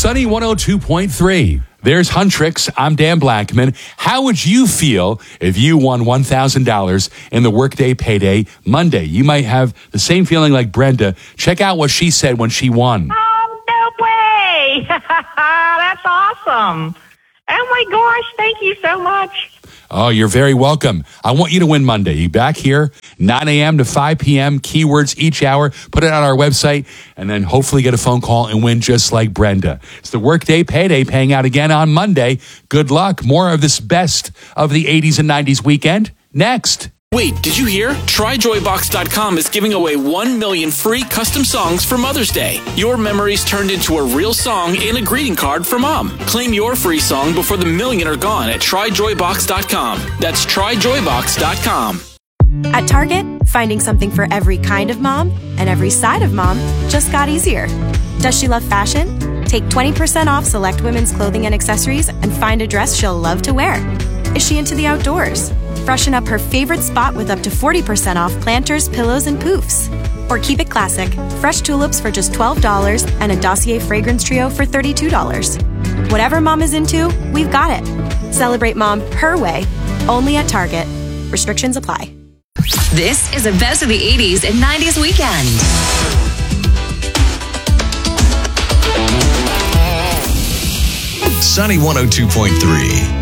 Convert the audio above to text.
Sunny 102.3. There's Huntrix. I'm Dan Blackman. How would you feel if you won $1,000 in the Workday Payday Monday? You might have the same feeling like Brenda. Check out what she said when she won. Oh, no way. That's awesome. Oh, my gosh. Thank you so much. Oh, you're very welcome. I want you to win Monday. You back here, 9 a.m. to 5 p.m., keywords each hour. Put it on our website, and then hopefully get a phone call and win just like Brenda. It's the Workday Payday paying out again on Monday. Good luck. More of this best of the 80s and 90s weekend next. Wait, did you hear? TryJoyBox.com is giving away 1 million free custom songs for Mother's Day. Your memories turned into a real song and a greeting card for Mom. Claim your free song before the million are gone at TryJoyBox.com. That's TryJoyBox.com. At Target, finding something for every kind of mom and every side of mom just got easier. Does she love fashion? Take 20% off select women's clothing and accessories and find a dress she'll love to wear. Is she into the outdoors? Freshen up her favorite spot with up to 40% off planters, pillows, and poofs. Or keep it classic. Fresh tulips for just $12 and a Dossier fragrance trio for $32. Whatever mom is into, we've got it. Celebrate mom her way, only at Target. Restrictions apply. This is the best of the 80s and 90s weekend. Sunny 102.3.